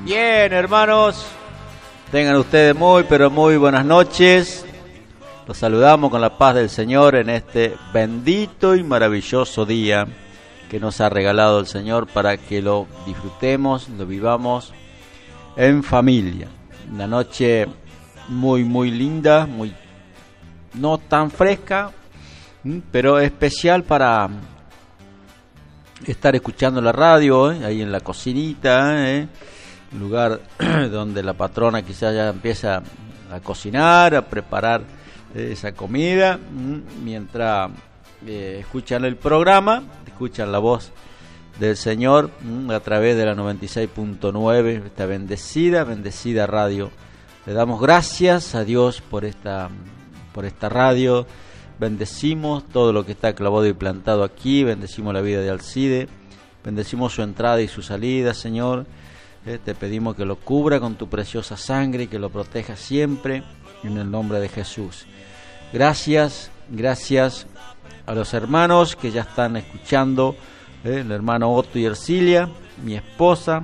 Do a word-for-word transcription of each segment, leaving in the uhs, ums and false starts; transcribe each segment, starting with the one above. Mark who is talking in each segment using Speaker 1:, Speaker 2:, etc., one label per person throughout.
Speaker 1: Bien, hermanos, tengan ustedes muy, pero muy buenas noches. Los saludamos con la paz del Señor en este bendito y maravilloso día que nos ha regalado el Señor para que lo disfrutemos, lo vivamos en familia. Una noche muy, muy linda, muy no tan fresca, pero especial para estar escuchando la radio, ¿eh? Ahí en la cocinita, ¿eh? Lugar donde la patrona quizás ya empieza a cocinar, a preparar eh, esa comida, mientras eh, escuchan el programa, escuchan la voz del Señor a través de la noventa y seis punto nueve, esta bendecida, bendecida radio. Le damos gracias a Dios por esta, por esta radio. Bendecimos todo lo que está clavado y plantado aquí, bendecimos la vida de Alcide, bendecimos su entrada y su salida, Señor. Eh, te pedimos que lo cubra con tu preciosa sangre y que lo proteja siempre en el nombre de Jesús. Gracias, gracias a los hermanos que ya están escuchando, eh, el hermano Otto y Ercilia, mi esposa,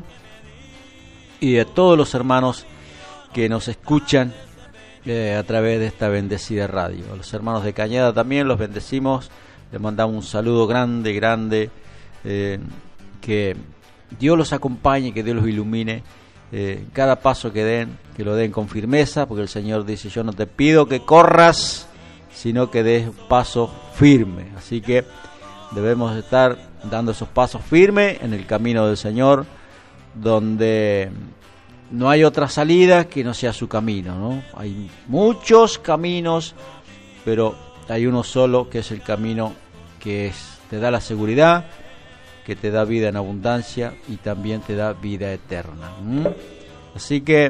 Speaker 1: y de todos los hermanos que nos escuchan eh, a través de esta bendecida radio. A los hermanos de Cañada también los bendecimos, les mandamos un saludo grande, grande, eh, que Dios los acompañe, que Dios los ilumine, eh, cada paso que den, que lo den con firmeza, porque el Señor dice, yo no te pido que corras, sino que des un paso firme. Así que debemos estar dando esos pasos firmes en el camino del Señor, donde no hay otra salida que no sea su camino, ¿no? Hay muchos caminos, pero hay uno solo que es el camino que es, te da la seguridad, que te da vida en abundancia y también te da vida eterna. ¿Mm? Así que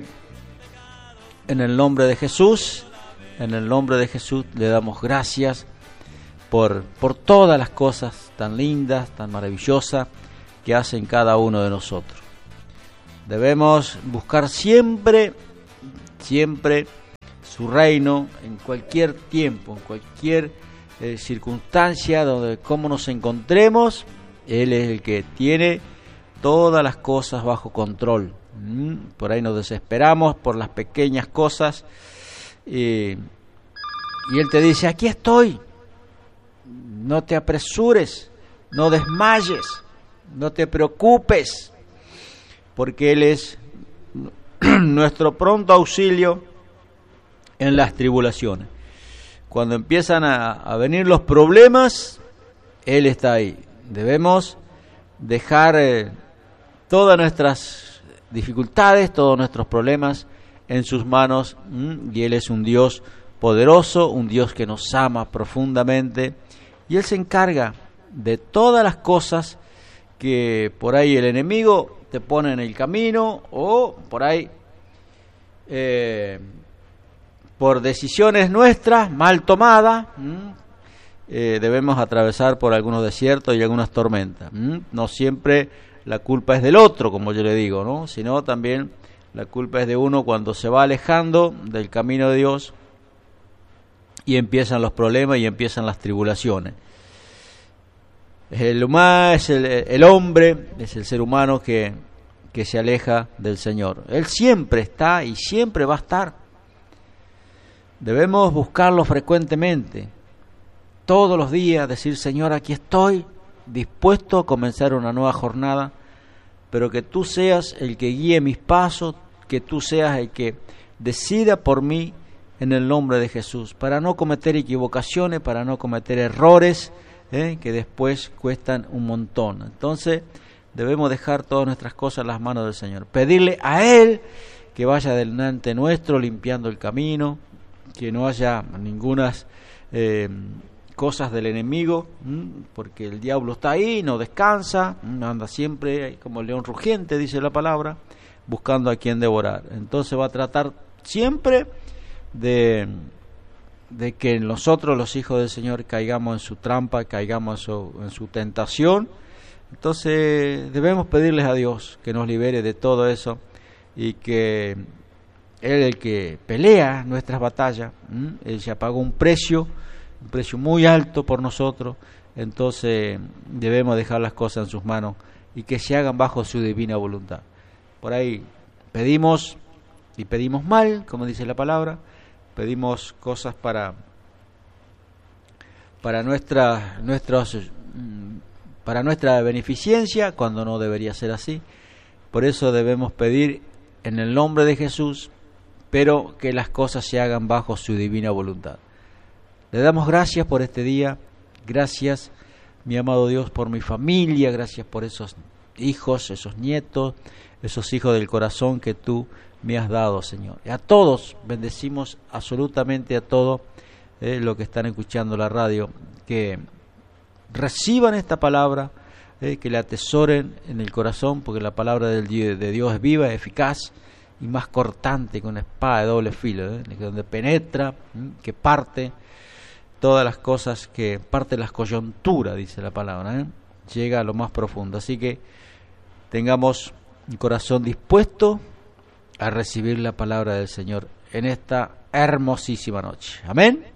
Speaker 1: en el nombre de Jesús, en el nombre de Jesús le damos gracias por, por todas las cosas tan lindas, tan maravillosas que hacen cada uno de nosotros. Debemos buscar siempre, siempre su reino en cualquier tiempo, en cualquier eh, circunstancia, donde como nos encontremos. Él es el que tiene todas las cosas bajo control. ¿Mm? Por ahí nos desesperamos por las pequeñas cosas. Eh, y Él te dice, aquí estoy. No te apresures, no desmayes, no te preocupes, porque Él es nuestro pronto auxilio en las tribulaciones. Cuando empiezan a, a venir los problemas, Él está ahí. Debemos dejar eh, todas nuestras dificultades, todos nuestros problemas en sus manos, ¿m? Y Él es un Dios poderoso, un Dios que nos ama profundamente, y Él se encarga de todas las cosas que por ahí el enemigo te pone en el camino, o por ahí eh, por decisiones nuestras mal tomadas, ¿m? Eh, debemos atravesar por algunos desiertos y algunas tormentas. ¿Mm? No siempre la culpa es del otro, como yo le digo, ¿no? Sino también la culpa es de uno cuando se va alejando del camino de Dios y empiezan los problemas y empiezan las tribulaciones. El humano es el, el hombre, es el ser humano que, que se aleja del Señor. Él siempre está y siempre va a estar. Debemos buscarlo frecuentemente. Todos los días decir, Señor, aquí estoy, dispuesto a comenzar una nueva jornada, pero que tú seas el que guíe mis pasos, que tú seas el que decida por mí en el nombre de Jesús, para no cometer equivocaciones, para no cometer errores, ¿eh? que después cuestan un montón. Entonces debemos dejar todas nuestras cosas en las manos del Señor, pedirle a Él que vaya delante nuestro limpiando el camino, que no haya ninguna Eh, cosas del enemigo, porque el diablo está ahí, no descansa, anda siempre como león rugiente, dice la palabra, buscando a quien devorar. Entonces va a tratar siempre de, de que nosotros, los hijos del Señor, caigamos en su trampa, caigamos en su, en su tentación. Entonces debemos pedirles a Dios que nos libere de todo eso y que Él es el que pelea nuestras batallas. Él ya pagó un precio un precio muy alto por nosotros, entonces debemos dejar las cosas en sus manos y que se hagan bajo su divina voluntad. Por ahí pedimos y pedimos mal, como dice la palabra, pedimos cosas para para nuestra nuestros para nuestra beneficencia, cuando no debería ser así. Por eso debemos pedir en el nombre de Jesús, pero que las cosas se hagan bajo su divina voluntad. Le damos gracias por este día, gracias, mi amado Dios, por mi familia, gracias por esos hijos, esos nietos, esos hijos del corazón que tú me has dado, Señor. Y a todos, bendecimos absolutamente a todos eh, los que están escuchando la radio, que reciban esta palabra, eh, que la atesoren en el corazón, porque la palabra del, de Dios es viva, eficaz y más cortante que una espada de doble filo, eh, donde penetra, que parte todas las cosas, que parte las coyunturas, dice la palabra, eh, llega a lo más profundo. Así que tengamos un corazón dispuesto a recibir la palabra del Señor en esta hermosísima noche. Amén.